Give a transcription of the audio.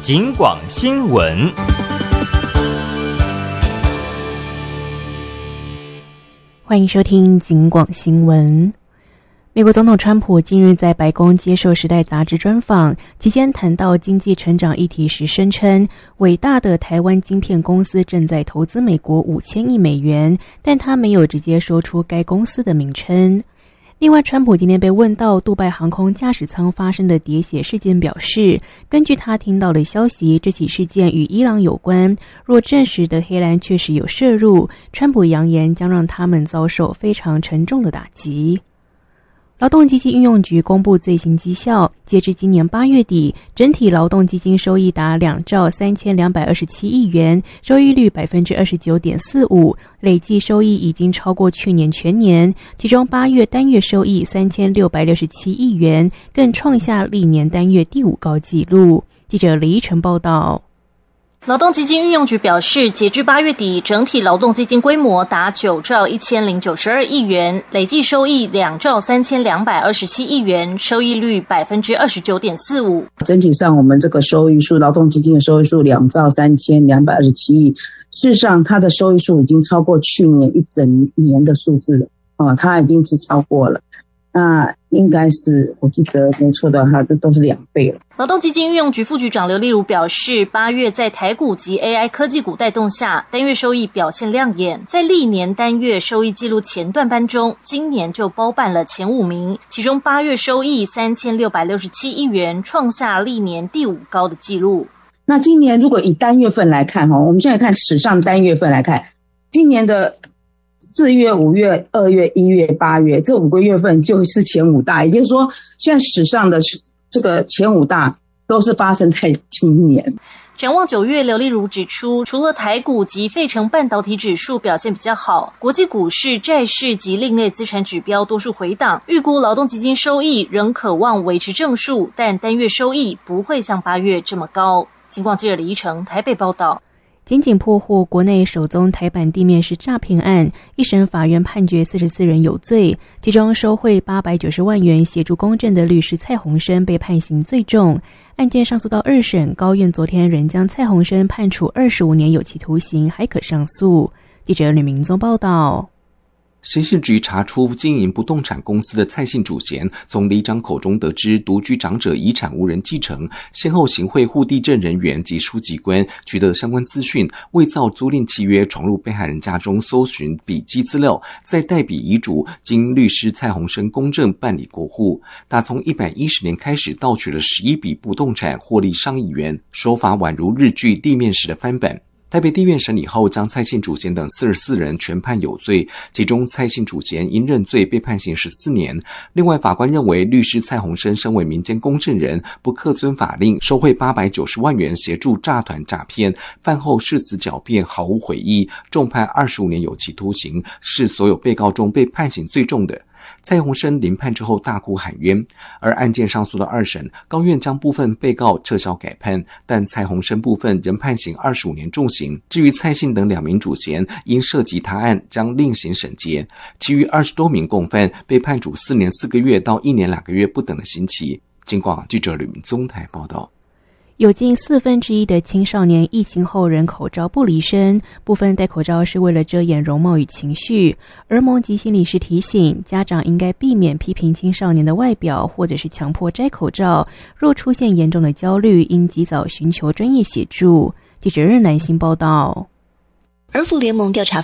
警广新闻。 欢迎收听警广新闻。美国总统川普近日在白宫接受《时代》杂志专访，期间谈到经济成长议题时声称，伟大的台湾晶片公司正在投资美国5000亿美元，但他没有直接说出该公司的名称。另外，川普今天被问到杜拜航空驾驶舱发生的喋血事件，表示根据他听到的消息，这起事件与伊朗有关，若证实的黑兰确实有涉入，川普扬言将让他们遭受非常沉重的打击。劳动基金运用局公布最新绩效，截至今年8月底，整体劳动基金收益达2兆3227亿元，收益率 29.45%， 累计收益已经超过去年全年，其中8月单月收益3667亿元，更创下历年单月第5高纪录。记者李依晨报道。 劳动基金运用局表示，截至8月底，整体劳动基金规模达9兆1092亿元，累计收益2兆3227亿元，收益率 29.45%。 整体上，我们这个收益数，劳动基金的收益数2兆3227亿，事实上，它的收益数已经超过去年一整年的数字了，它已经是超过了。那应该是，我记得没错的话，这都是2倍了。 劳动基金运用局副局长刘丽如表示，8月在台股及 AI 科技股带动下，单月收益表现亮眼，在历年单月收益纪录前段班中，今年就包办了前5名，其中8月收益3667亿元，创下历年第5高的纪录。 那今年如果以单月份来看，我们现在看史上单月份来看，今年的4月、5月、2月、1月、8月这5个月份就是前5大，也就是说，现在史上的这个前5大都是发生在今年。 展望9月，刘丽如指出，除了台股及费城半导体指数表现比较好，国际股市、债市及另类资产指标多数回档，预估劳动基金收益仍可望维持正数，但单月收益不会像8月这么高。警广记者李依晨台北报道。 检警破获国内首宗台版地面式诈骗案，一审法院判决44人有罪，其中收贿890万元协助公证的律师蔡鸿生被判刑最重。案件上诉到2审，高院昨天仍将蔡鸿生判处25年有期徒刑，还可上诉。记者吕明宗报道。 刑事局查出经营不动产公司的蔡姓主嫌，从里长口中得知独居长者遗产无人继承，先后行贿户地政人员及书记官，取得相关资讯，伪造租赁契约，闯入被害人家中搜寻笔迹资料，再代笔遗嘱，经律师蔡鸿生公证办理过户。打从110年开始盗取了11笔不动产，获利上亿元，手法宛如日剧地面式的翻版。台北地院审理后，将蔡姓主嫌等44人全判有罪，其中蔡姓主嫌因认罪被判刑14年。另外，法官认为律师蔡鸿生身为民间公证人，不恪遵法令，收贿890万元协助诈团诈骗，饭后誓词狡辩，毫无悔意，重判25年有期徒刑，是所有被告中被判刑最重的。蔡鸿生临判之后大哭喊冤，而案件上诉到2审，高院将部分被告撤销改判，但蔡鸿生部分仍判刑25年重刑。至于蔡姓等2名主嫌，因涉及他案将另行审结，其余20多名共犯被判处4年4个月到1年2个月不等的刑期。警广记者吕明宗台报道。 有近1/4的青少年疫情后仍口罩不离身，部分戴口罩是为了遮掩容貌与情绪。儿盟及心理师提醒，家长应该避免批评青少年的外表，或者是强迫摘口罩。若出现严重的焦虑，应及早寻求专业协助。记者任南星报道。 儿福联盟调查